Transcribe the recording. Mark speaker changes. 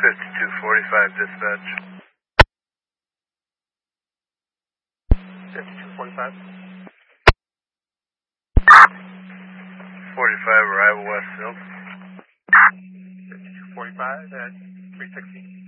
Speaker 1: 5245 dispatch.
Speaker 2: 5245.
Speaker 1: 45 arrival Westfield.
Speaker 2: 5245 at 360.